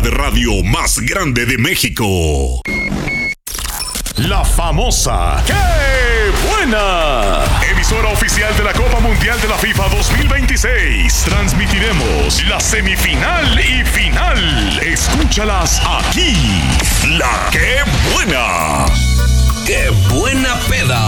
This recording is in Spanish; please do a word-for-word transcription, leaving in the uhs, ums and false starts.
de radio más grande de México. La famosa ¡Qué buena! Emisora oficial de la Copa Mundial de la FIFA dos mil veintiséis. Transmitiremos la semifinal y final. Escúchalas aquí. La ¡Qué buena! ¡Qué buena peda!